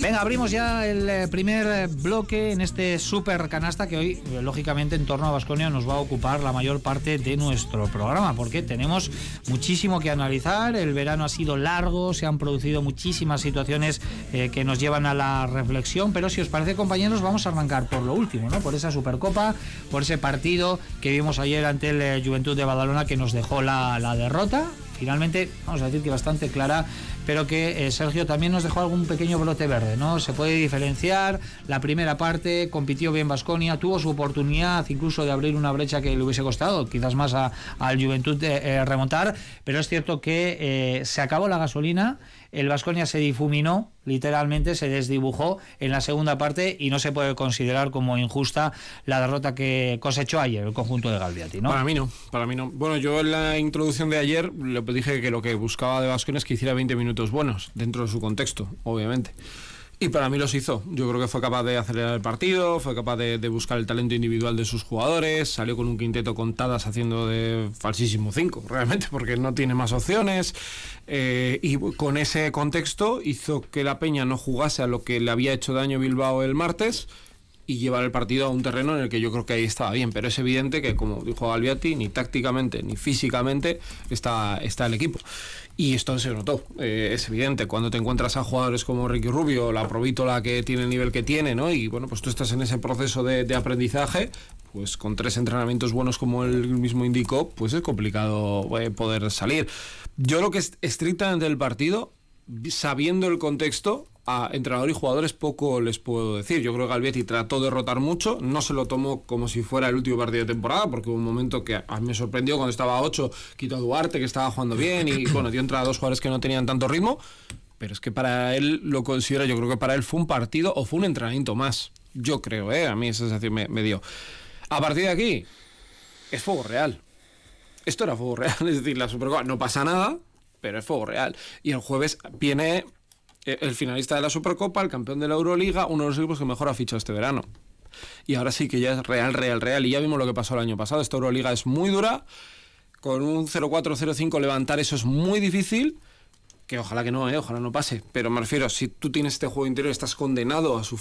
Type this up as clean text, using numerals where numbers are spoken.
Venga, abrimos ya el primer bloque en este super canasta que hoy, lógicamente, en torno a Baskonia nos va a ocupar la mayor parte de nuestro programa, porque tenemos muchísimo que analizar. El verano ha sido largo, se han producido muchísimas situaciones que nos llevan a la reflexión, pero si os parece, compañeros, vamos a arrancar por lo último, ¿no? Por esa Supercopa, por ese partido que vimos ayer ante el Juventud de Badalona, que nos dejó la derrota. Finalmente, vamos a decir que bastante clara, pero que Sergio también nos dejó algún pequeño brote verde, ¿no? Se puede diferenciar. La primera parte compitió bien Baskonia, tuvo su oportunidad incluso de abrir una brecha que le hubiese costado quizás más al Juventud remontar, pero es cierto que se acabó la gasolina. El Baskonia se difuminó, literalmente se desdibujó en la segunda parte y no se puede considerar como injusta la derrota que cosechó ayer el conjunto de Galbiati, ¿no? Para mí no. Bueno, yo en la introducción de ayer le dije que lo que buscaba de Baskonia es que hiciera 20 minutos buenos, dentro de su contexto, obviamente. Y para mí los hizo. Yo creo que fue capaz de acelerar el partido, fue capaz de buscar el talento individual de sus jugadores, salió con un quinteto con Tadas haciendo de falsísimo 5, realmente, porque no tiene más opciones. Y con ese contexto hizo que la Peña no jugase a lo que le había hecho daño Bilbao el martes y llevar el partido a un terreno en el que yo creo que ahí estaba bien, pero es evidente que, como dijo Galbiati, ni tácticamente ni físicamente está el equipo. Y esto se notó, es evidente, cuando te encuentras a jugadores como Ricky Rubio, la Provítola, que tiene el nivel que tiene, ¿no? Y bueno, pues tú estás en ese proceso de aprendizaje, pues con 3 entrenamientos buenos como él mismo indicó, pues es complicado poder salir. Yo lo que es estrictamente del partido, sabiendo el contexto, a entrenador y jugadores poco les puedo decir. Yo creo que Galbiati trató de rotar mucho, no se lo tomó como si fuera el último partido de temporada, porque hubo un momento que a mí me sorprendió cuando estaba a 8, quitó a Duarte, que estaba jugando bien, y bueno, dio entrada a 2 jugadores que no tenían tanto ritmo, pero es que para él lo considera, yo creo que para él fue un partido o fue un entrenamiento más. Yo creo, a mí esa sensación me dio. A partir de aquí, es fuego real. Esto era fuego real, es decir, la Supercopa no pasa nada, pero es fuego real. Y el jueves viene el finalista de la Supercopa, el campeón de la Euroliga, uno de los equipos que mejor ha fichado este verano. Y ahora sí que ya es real. Y ya vimos lo que pasó el año pasado. Esta Euroliga es muy dura. Con un 0-4, 0-5 levantar eso es muy difícil. Que ojalá que no, ojalá no pase. Pero me refiero, si tú tienes este juego interior, estás condenado a sufrir